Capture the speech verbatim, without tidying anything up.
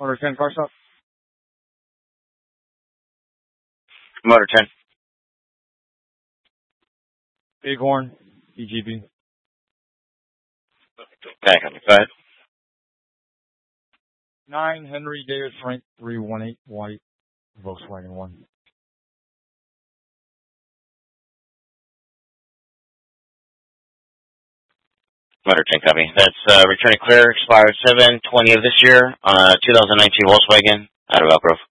Motor ten car stop. Motor ten. Bighorn, E G B. Okay, go ahead. nine Henry Davis Frank three one eight white Volkswagen one. Motor ten copy. That's uh, returning clear, expired seven twenty of this year, uh, two thousand nineteen Volkswagen out of Elk Grove.